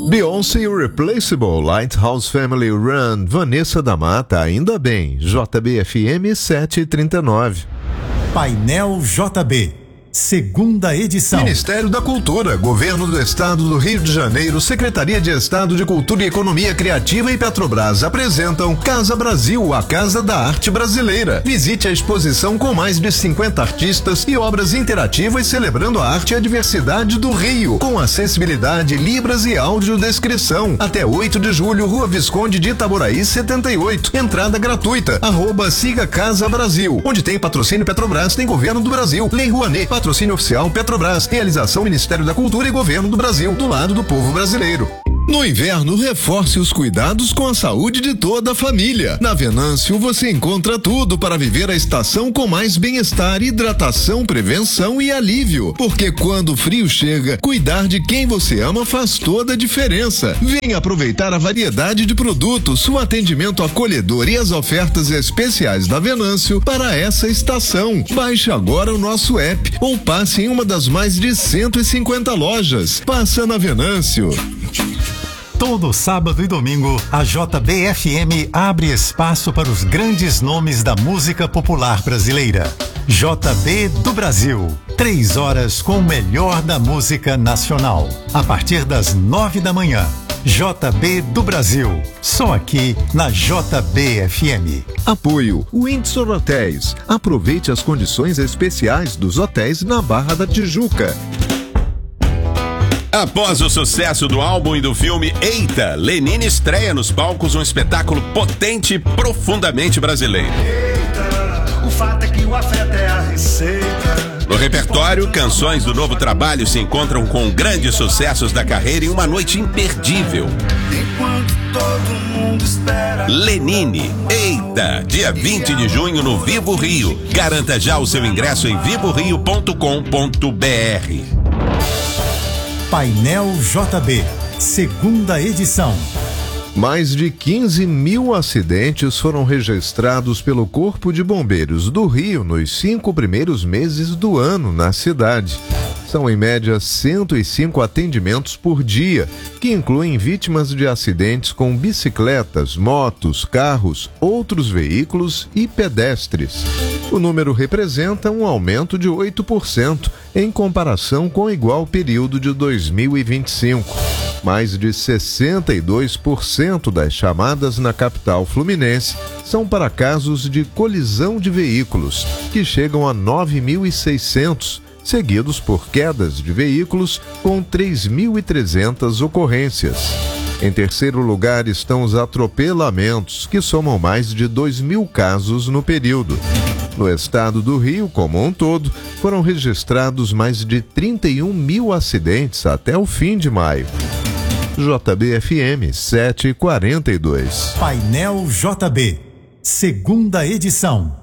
Beyoncé Irreplaceable, Lighthouse Family Run, Vanessa da Mata, Ainda Bem, JBFM 739. Painel JB, segunda edição. Ministério da Cultura, Governo do Estado do Rio de Janeiro, Secretaria de Estado de Cultura e Economia Criativa e Petrobras apresentam Casa Brasil, a Casa da Arte Brasileira. Visite a exposição com mais de 50 artistas e obras interativas celebrando a arte e a diversidade do Rio, com acessibilidade, libras e audiodescrição. Até 8 de julho, Rua Visconde de Itaboraí 78. Entrada gratuita. @siga Casa Brasil. Onde tem patrocínio Petrobras, tem Governo do Brasil. Lei Rouanet, patrocínio oficial Petrobras. Realização Ministério da Cultura e Governo do Brasil, do lado do povo brasileiro. No inverno, reforce os cuidados com a saúde de toda a família. Na Venâncio, você encontra tudo para viver a estação com mais bem-estar, hidratação, prevenção e alívio. Porque quando o frio chega, cuidar de quem você ama faz toda a diferença. Venha aproveitar a variedade de produtos, o atendimento acolhedor e as ofertas especiais da Venâncio para essa estação. Baixe agora o nosso app ou passe em uma das mais de 150 lojas. Passa na Venâncio. Todo sábado e domingo, a JBFM abre espaço para os grandes nomes da música popular brasileira. JB do Brasil, 3 horas com o melhor da música nacional. A partir das 9 da manhã, JB do Brasil, só aqui na JBFM. Apoio Windsor Hotéis. Aproveite as condições especiais dos hotéis na Barra da Tijuca. Após o sucesso do álbum e do filme Eita, Lenine estreia nos palcos um espetáculo potente e profundamente brasileiro. Eita, o fato é que o afeto é a receita. No repertório, canções do novo trabalho se encontram com grandes sucessos da carreira em uma noite imperdível. Enquanto todo mundo espera. Lenine, Eita, dia 20 de junho no Vivo Rio. Garanta já o seu ingresso em vivorio.com.br. Painel JB, segunda edição. Mais de 15 mil acidentes foram registrados pelo Corpo de Bombeiros do Rio nos 5 primeiros meses do ano na cidade. São em média 105 atendimentos por dia, que incluem vítimas de acidentes com bicicletas, motos, carros, outros veículos e pedestres. O número representa um aumento de 8% em comparação com o igual período de 2025. Mais de 62% das chamadas na capital fluminense são para casos de colisão de veículos, que chegam a 9.600, seguidos por quedas de veículos, com 3.300 ocorrências. Em terceiro lugar estão os atropelamentos, que somam mais de 2.000 casos no período. No estado do Rio, como um todo, foram registrados mais de 31 mil acidentes até o fim de maio. JBFM 742. Painel JB, segunda edição.